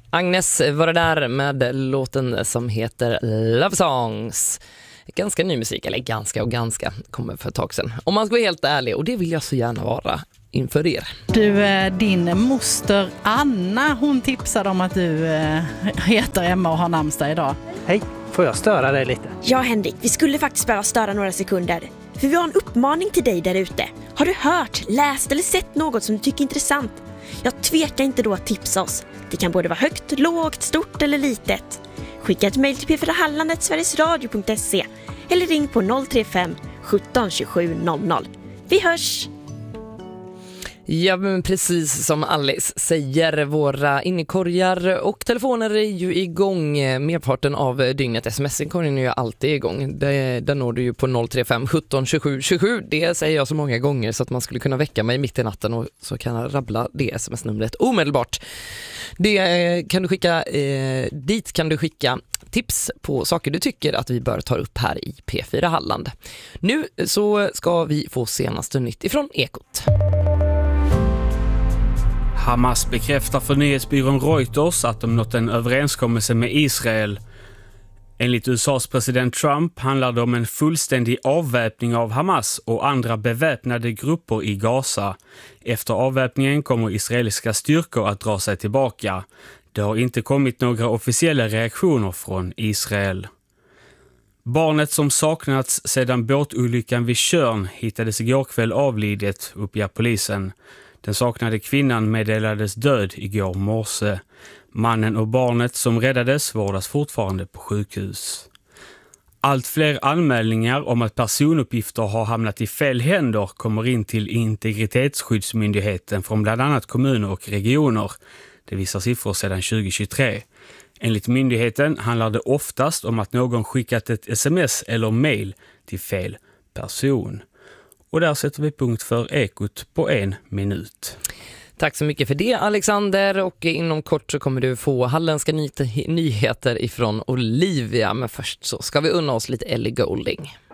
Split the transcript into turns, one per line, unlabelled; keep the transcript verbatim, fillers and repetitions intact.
Agnes var det där med låten som heter Love Songs. Ganska ny musik, eller ganska och ganska, kommer för ett tag sedan. Om man ska vara helt ärlig, och det vill jag så gärna vara inför er.
Du, din moster Anna, hon tipsade om att du heter Emma och har namnsdag idag.
Hej, får jag störa dig lite?
Ja, Henrik, vi skulle faktiskt behöva störa några sekunder. För vi har en uppmaning till dig där ute. Har du hört, läst eller sett något som du tycker är intressant? Jag tvekar inte då att tipsa oss. Det kan både vara högt, lågt, stort eller litet. Skicka ett mejl till p fyra halland snabel-a sverigesradio punkt se eller ring på noll tre fem sjutton tjugosju noll noll. Vi hörs!
Ja, men precis som Alice säger, våra innekorgar och telefoner är ju igång merparten av dygnet. Sms-inkorgen är ju alltid igång. Det, där når du ju på noll tre fem sjutton tjugosju tjugosju. Det säger jag så många gånger så att man skulle kunna väcka mig mitt i natten och så kan jag rabbla det sms-numret omedelbart. Det kan du skicka, eh, dit kan du skicka tips på saker du tycker att vi bör ta upp här i P fyra Halland. Nu så ska vi få senaste nytt ifrån Ekot.
Hamas bekräftar för nyhetsbyrån Reuters att de nått en överenskommelse med Israel. Enligt U S A:s president Trump handlar det om en fullständig avväpning av Hamas och andra beväpnade grupper i Gaza. Efter avväpningen kommer israeliska styrkor att dra sig tillbaka. Det har inte kommit några officiella reaktioner från Israel. Barnet som saknats sedan båtolyckan vid Tjörn hittades igår kväll avlidet, uppger polisen. Den saknade kvinnan meddelades död igår morse. Mannen och barnet som räddades vårdas fortfarande på sjukhus. Allt fler anmälningar om att personuppgifter har hamnat i fel händer kommer in till Integritetsskyddsmyndigheten från bland annat kommuner och regioner. Det visar siffror sedan tjugo tjugotre. Enligt myndigheten handlar det oftast om att någon skickat ett sms eller mail till fel person. Och där sätter vi punkt för Ekot på en minut.
Tack så mycket för det, Alexander, och inom kort så kommer du få halländska ny- nyheter ifrån Olivia, men först så ska vi unna oss lite Ellie Goulding.